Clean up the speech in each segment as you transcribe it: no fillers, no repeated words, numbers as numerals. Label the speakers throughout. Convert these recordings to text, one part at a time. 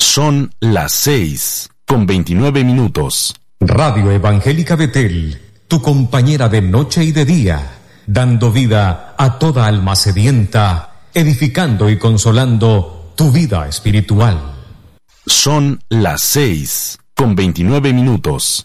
Speaker 1: Son las 6:29.
Speaker 2: Radio Evangélica Betel, tu compañera de noche y de día, dando vida a toda alma sedienta, edificando y consolando tu vida espiritual.
Speaker 1: Son las 6:29.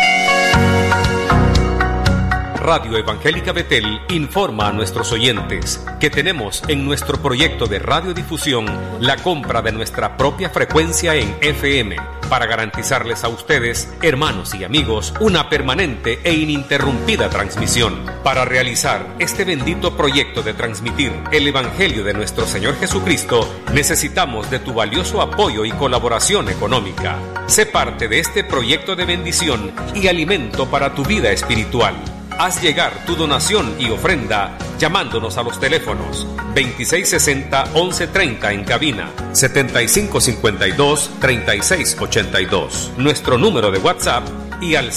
Speaker 3: Radio Evangélica Betel informa a nuestros oyentes que tenemos en nuestro proyecto de radiodifusión la compra de nuestra propia frecuencia en FM para garantizarles a ustedes, hermanos y amigos, una permanente e ininterrumpida transmisión. Para realizar este bendito proyecto de transmitir el Evangelio de nuestro Señor Jesucristo, necesitamos de tu valioso apoyo y colaboración económica. Sé parte de este proyecto de bendición y alimento para tu vida espiritual. Haz llegar tu donación y ofrenda llamándonos a los teléfonos 2660-1130 en cabina, 7552-3682, nuestro número de WhatsApp, y al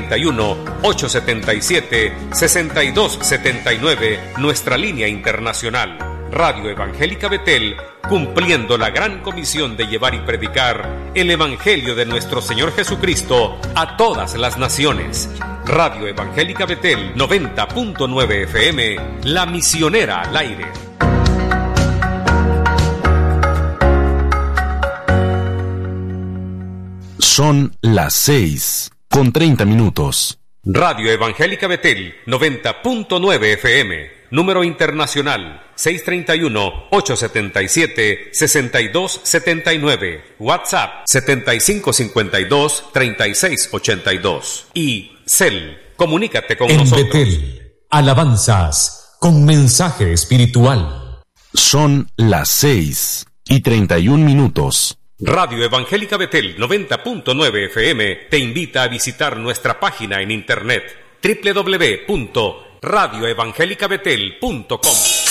Speaker 3: 631-877-6279, nuestra línea internacional. Radio Evangélica Betel, cumpliendo la gran comisión de llevar y predicar el Evangelio de nuestro Señor Jesucristo a todas las naciones. Radio Evangélica Betel 90.9 FM, la misionera al aire.
Speaker 1: Son las 6:30.
Speaker 3: Radio Evangélica Betel 90.9 FM, número internacional 631-877-6279, WhatsApp 7552-3682 y CEL. Comunícate con nosotros.
Speaker 2: En Betel, alabanzas con mensaje espiritual.
Speaker 1: Son las 6:31.
Speaker 3: Radio Evangélica Betel 90.9 FM te invita a visitar nuestra página en internet www.radioevangelicabetel.com.